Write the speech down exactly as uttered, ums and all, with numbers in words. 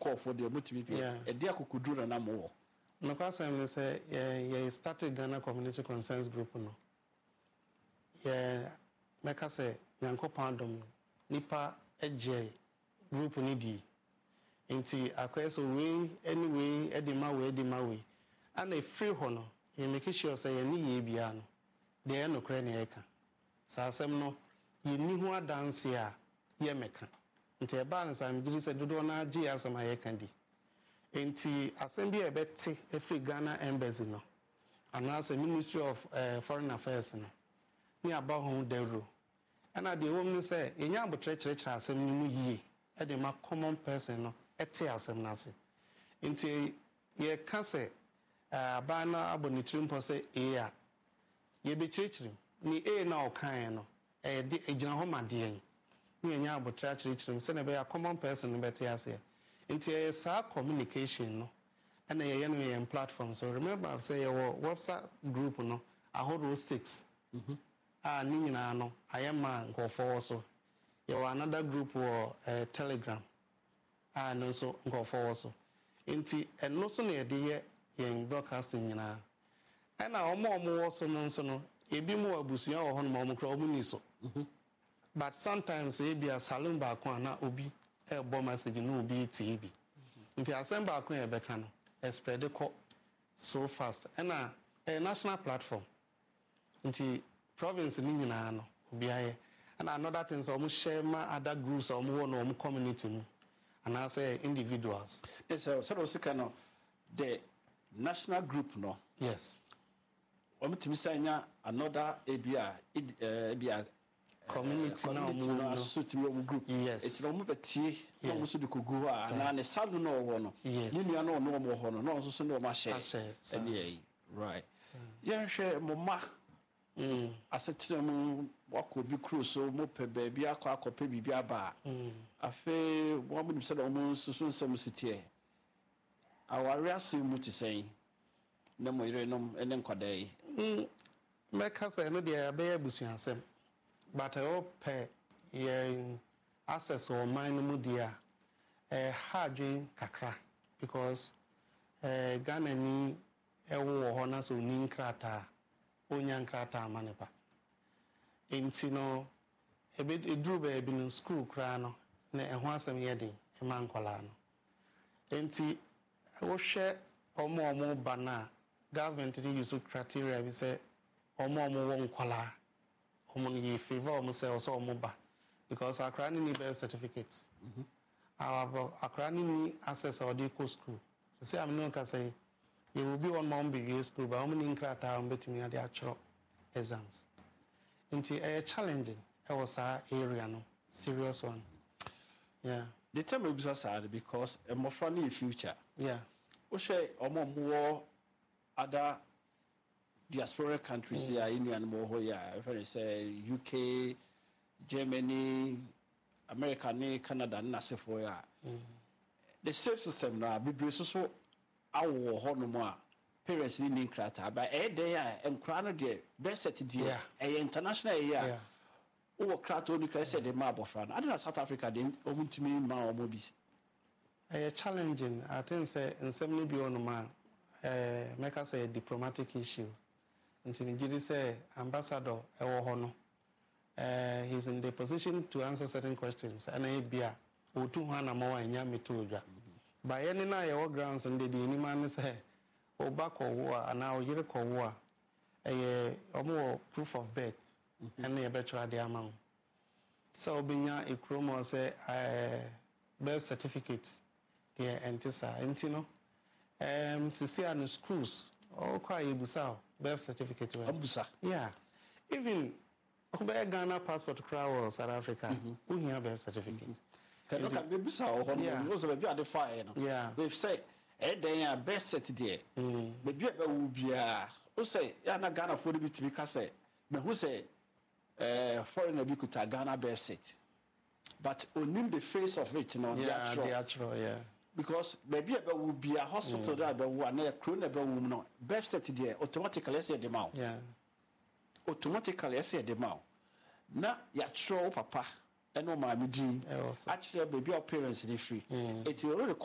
call for the multi a dear could do na more. No question say yeah started Ghana Community Concerns Group no. Yeah meka say nyanko pandom nipa eje group ni di. Nti akweso we anyway edima we edima we. And a free hono ye make sure say ye ni ye bia no. De no kra na eka. Sa asem no ye ni ho adanse a ye meka. Nti e ba nsa mgiri se dodo na agi asem a ye kan di. Enti asem bi ebeti efi Ghana embassy no. Anasa Ministry of uh, Foreign Affairs no. Ni aba ho dero. Ana de wo mu se enya abotre kire asem ni mu yie. E de ma common person no ete asem na se. Enti ye ka se aba na abonitrim po se e a ye be kire ni e na okan no e de egina ho made ni enya abotre kire se na be a common person no bete ase. Into a communication no and a yen platform. So remember I've say your WhatsApp group no I hold six. Mm-hmm. Ah Nina no I am man go for also. You another group or uh, Telegram. Ah no so go for also. Inti and no so near the yen broadcasting na. And our mom also no so no e bi mo abusuya o hono mo kro mo so. But sometimes e bi a salon ba ko na obi a bomb message no be T V. If you assemble a queen becano, a spread the call so fast. And a national platform. Into province in Indiana, be and another things almost share my other groups or more or community. And I say individuals. Yes, so so the national group no. Yes. I'm to say another A B I A B I community now no suit me group. Yes. It's no mo betie no mo so de kogu a na ne salo no wo no. Ni nua no no mo ho no no so so no ma share. And right. Yen hwe mo ma mm asetire mo wako bi kro so mo pe ba bi akọ akọpe bi bi aba. Mm. Afe wo mo se do mo so so nsem sitie. Aware asem mu tisɛn. Na mo yire no ene nkwadai. Mm. Meka say no de abeya busuansem. But I hope uh, access or mine mudia a hard kakra because uh, Ghana ni ewo honor so nin krata onyan krata manepa. Intino a bit a drew baby in school crano ne a handsome yedi a man colano. Enti I will share or more more bana government use criteria we say or more more one color. Commonly favor almost also mobile because our cranny need birth certificates. Mm-hmm. Our our cranny need access or deco school. You say I'm not say you will be on mom be school, but how many in crata I'm betting at the actual exams. Into a challenging I was our area no serious one. Yeah. The time will be sad because a more funny future. Yeah. We say or more other diaspora countries here in and more here, if I say U K, Germany, America, Canada, and Nasa for ya. The same system now, be so our honor parents in Crata, but a day and crown de best set dear, a international year. Oh, Crat only said the marble front. I don't know South Africa, then own to me, my mobis. A challenging, I think, say, and seventy beyond man, uh, make us a diplomatic issue. Until Nigeria say ambassador ewo hono uh he's in the position to answer certain questions and I bia otu ho na mawa nya metodwa by any na your grounds and the any man say obako wo ana oyire ko wo eh omo proof of birth and e betra de amount so obinya ekromo say uh birth certificate there entisa entino um sisi an schools all quite ebusa birth certificate. Ambusa. Yeah. Even Obey Ghana passport crowd South Africa, we have birth certificate. Can look at Bibusa or Honos of a fire. Yeah. They've said, eh, they are best set there. The beer will be a who say, Yana Ghana for the bit because but who say, uh, foreigner Bikuta Ghana birth set. But only the face of it, no, the actual. The actual, yeah. Because maybe there will be a hospital that will one a croon about woman birth set there automatically say the mouth. Yeah. Automatically say the mouth. Now ya show papa and no mammy Jean. Actually, baby, our parents they free. It's already